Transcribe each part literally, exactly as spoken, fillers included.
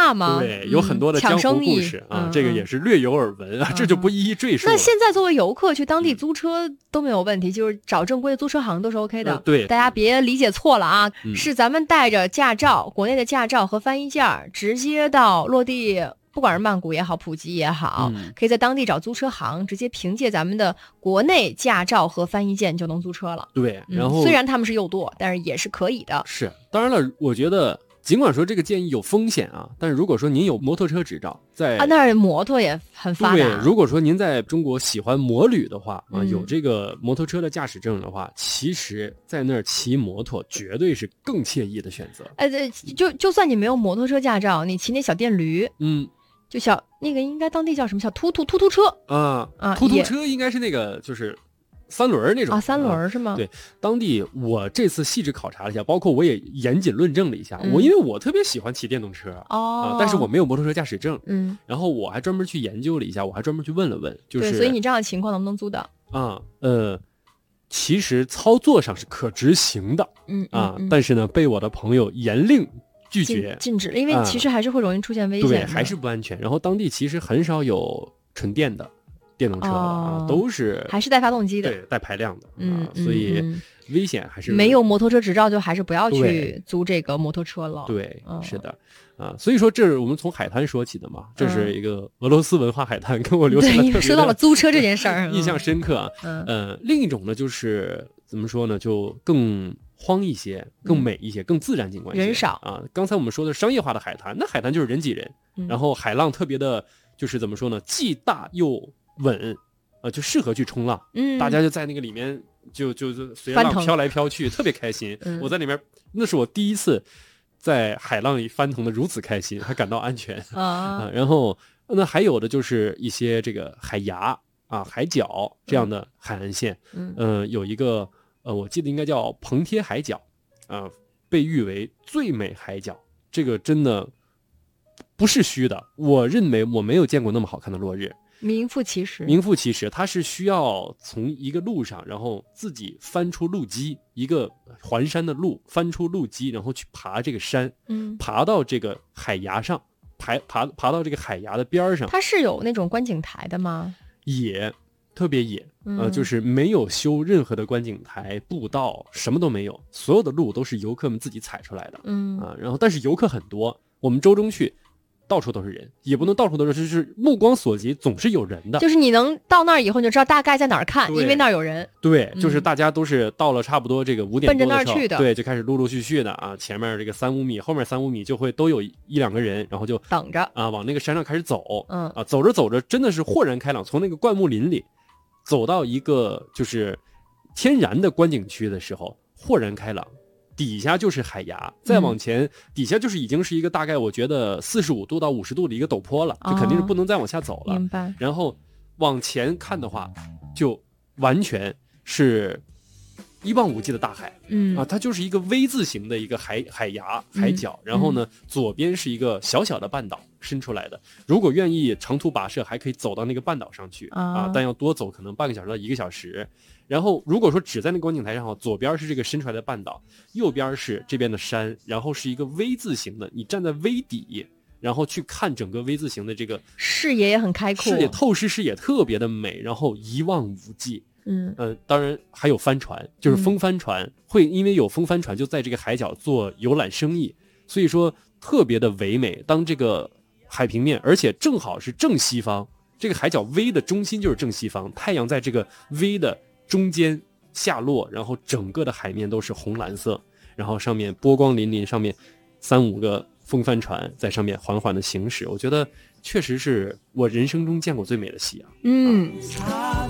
价嘛， 对，有很多的江湖故事、嗯、啊、嗯，这个也是略有耳闻啊、嗯，这就不一一赘述了。 那现在作为游客去当地租车都没有问题，嗯、就是找正规的租车行都是 OK 的。呃、 对， 大家别理解错了啊、 嗯， 是咱们带着驾照，国内的驾照和翻译件，直接到落地。不管是曼谷也好，普吉也好、嗯，可以在当地找租车行，直接凭借咱们的国内驾照和翻译件就能租车了。 对，然后、 嗯、虽然他们是诱舵，但是也是可以的。 是，当然了，我觉得尽管说这个建议有风险啊，但是如果说您有摩托车执照，在啊那儿摩托也很发达。 对，如果说您在中国喜欢摩旅的话啊、 嗯， 有这个摩托车的驾驶证的话，其实在那儿骑摩托绝对是更惬意的选择。 哎，对，就就算你没有摩托车驾照，你骑那小电驴， 嗯。 就小那个应该当地叫什么小突突突突车啊啊，突突车应该是那个就是三轮那种啊，三轮是吗、啊？ 对，当地我这次细致考察了一下，包括我也严谨论证了一下。 嗯、 我因为我特别喜欢骑电动车哦、 啊，但是我没有摩托车驾驶证， 嗯， 然后我还专门去研究了一下，我还专门去问了问，就是对，所以你这样的情况能不能租到啊？呃，其实操作上是可执行的， 嗯啊， 嗯嗯、 但是呢，被我的朋友严令。拒绝禁止，因为其实还是会容易出现危险、 嗯，对，还是不安全。然后当地其实很少有纯电的电动车了、哦、啊，都是还是带发动机的， 对，带排量的， 嗯， 啊、所以危险还是没有摩托车执照就还是不要去租这个摩托车了。 对， 嗯、 是的，啊，所以说这是我们从海滩说起的嘛，这是一个俄罗斯文化海滩，跟我留下了特别的说到了租车这件事儿， 印象深刻啊。 嗯， 呃，另一种呢就是怎么说呢，就更。荒一些，更美一些、嗯、更自然景观一些， 人少啊。刚才我们说的商业化的海滩，那海滩就是人挤人、嗯、然后海浪特别的就是怎么说呢，既大又稳，呃，就适合去冲浪。 嗯， 大家就在那个里面就就就随着浪飘来飘去，特别开心、嗯、我在里面，那是我第一次在海浪里翻腾的如此开心，还感到安全啊、啊。然后那还有的就是一些这个海牙啊、海角这样的海岸线， 嗯、 呃、有一个呃，我记得应该叫蓬贴海角，啊、呃，被誉为最美海角。这个真的不是虚的，我认为我没有见过那么好看的落日， 名副其实。 名副其实，它是需要从一个路上，然后自己翻出路基，一个环山的路，翻出路基，然后去爬这个山， 嗯， 爬到这个海崖上，爬爬爬到这个海崖的边上。 它是有那种观景台的吗？ 也。特别野，呃，就是没有修任何的观景台、步道，什么都没有，所有的路都是游客们自己踩出来的， 嗯啊，然后但是游客很多，我们周中去，到处都是人，也不能到处都是，就是目光所及总是有人的， 就是你能到那儿以后你就知道大概在哪儿看，因为那儿有人。 对，就是大家都是到了差不多这个五点多的时候， 奔着那儿去的， 对，就开始陆陆续续的啊，前面这个三五米，后面三五米就会都有一两个人，然后就等着啊往那个山上开始走， 嗯啊，走着走着真的是豁然开朗，从那个灌木林里。走到一个就是天然的观景区的时候，豁然开朗，底下就是海崖，再往前、嗯、底下就是已经是一个大概我觉得四十五度到五十度的一个陡坡了，就肯定是不能再往下走了。 哦、明白。 然后往前看的话，就完全是一望无际的大海， 嗯啊，它就是一个 V 字形的一个海海崖海角、嗯，然后呢，左边是一个小小的半岛伸出来的。如果愿意长途跋涉，还可以走到那个半岛上去、 啊, 啊，但要多走，可能半个小时到一个小时。然后如果说只在那个观景台上，左边是这个伸出来的半岛，右边是这边的山，然后是一个 V 字形的，你站在 V 底，然后去看整个 V 字形的这个视野也很开阔， 视野透视视野特别的美，然后一望无际。 嗯呃、当然还有帆船，就是风帆船、嗯、会因为有风帆船就在这个海角做游览生意，所以说特别的唯美。当这个海平面，而且正好是正西方，这个海角 V 的中心就是正西方，太阳在这个 V 的中间下落，然后整个的海面都是红蓝色，然后上面波光粼粼，上面三五个风帆船在上面缓缓的行驶，我觉得确实是我人生中见过最美的夕阳。 嗯。 啊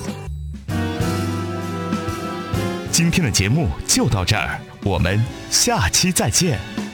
今天的节目就到这儿，我们下期再见。